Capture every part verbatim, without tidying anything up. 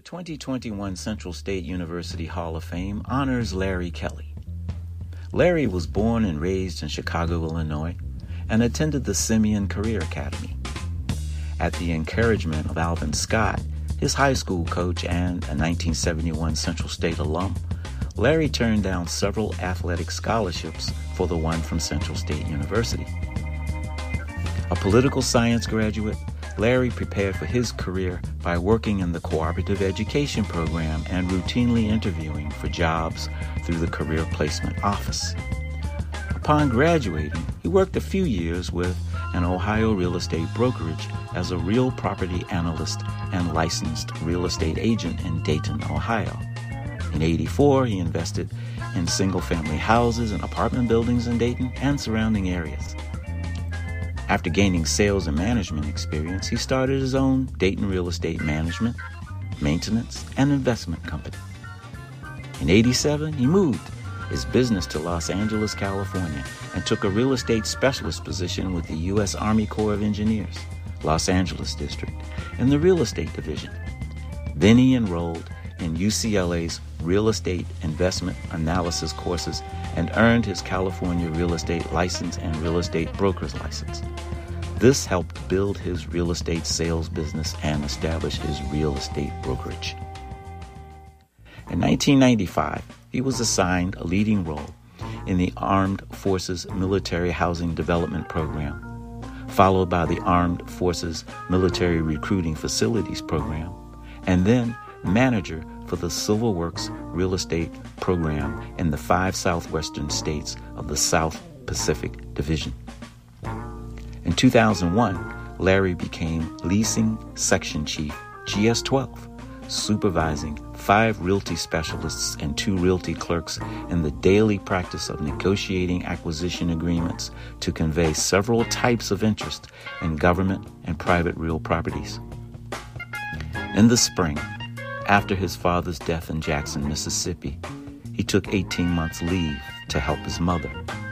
twenty twenty-one Central State University Hall of Fame honors Larry Kelly. Larry was born and raised in Chicago, Illinois, and attended the Simeon Career Academy. At the encouragement of Alvin Scott, his high school coach and a nineteen seventy-one Central State alum, Larry turned down several athletic scholarships for the one from Central State University. A political science graduate, Larry prepared for his career by working in the cooperative education program and routinely interviewing for jobs through the Career Placement Office. Upon graduating, he worked a few years with an Ohio real estate brokerage as a real property analyst and licensed real estate agent in Dayton, Ohio. In eighty-four, he invested in single-family houses and apartment buildings in Dayton and surrounding areas. After gaining sales and management experience, he started his own Dayton real estate management, maintenance, and investment company. In eighty-seven, he moved his business to Los Angeles, California, and took a real estate specialist position with the U S Army Corps of Engineers, Los Angeles District, in the real estate division. Then he enrolled in U C L A's Real Estate Investment Analysis courses and earned his California real estate license and real estate broker's license. This helped build his real estate sales business and establish his real estate brokerage. In nineteen ninety-five, he was assigned a leading role in the Armed Forces Military Housing Development Program, followed by the Armed Forces Military Recruiting Facilities Program, and then manager for the Civil Works Real Estate Program in the five southwestern states of the South Pacific Division. In two thousand one, Larry became Leasing Section Chief, G S twelve, supervising five realty specialists and two realty clerks in the daily practice of negotiating acquisition agreements to convey several types of interest in government and private real properties. In the spring, after his father's death in Jackson, Mississippi, he took eighteen months leave to help his mother.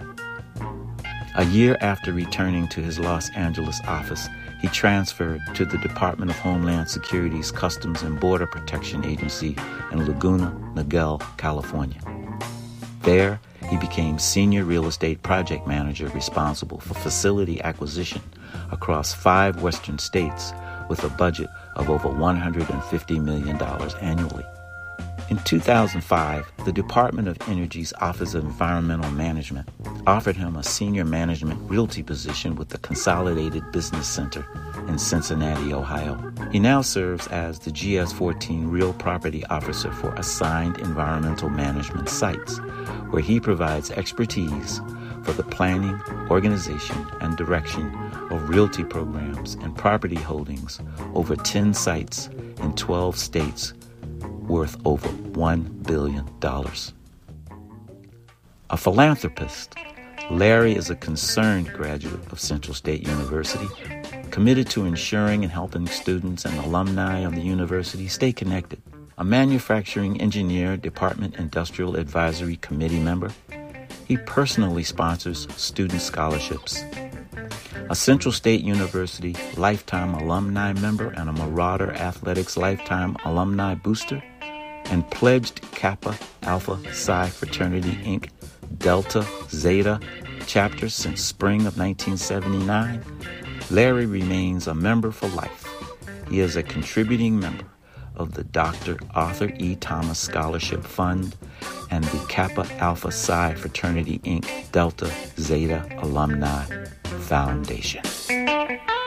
A year after returning to his Los Angeles office, he transferred to the Department of Homeland Security's Customs and Border Protection Agency in Laguna Niguel, California. There, he became Senior Real Estate Project Manager responsible for facility acquisition across five western states with a budget of over one hundred fifty million dollars annually. In two thousand five, the Department of Energy's Office of Environmental Management offered him a senior management realty position with the Consolidated Business Center in Cincinnati, Ohio. He now serves as the G S fourteen Real Property Officer for Assigned Environmental Management Sites, where he provides expertise for the planning, organization, and direction of realty programs and property holdings over ten sites in twelve states worth over one billion dollars. A philanthropist, Larry is a concerned graduate of Central State University, committed to ensuring and helping students and alumni of the university stay connected. A manufacturing engineer, Department Industrial Advisory Committee member, he personally sponsors student scholarships. A Central State University Lifetime Alumni member and a Marauder Athletics Lifetime Alumni Booster, and pledged Kappa Alpha Psi Fraternity Incorporated. Delta Zeta chapter since spring of nineteen seventy-nine, Larry remains a member for life. He is a contributing member of the Doctor Arthur E. Thomas Scholarship Fund and the Kappa Alpha Psi Fraternity Incorporated. Delta Zeta Alumni Foundation.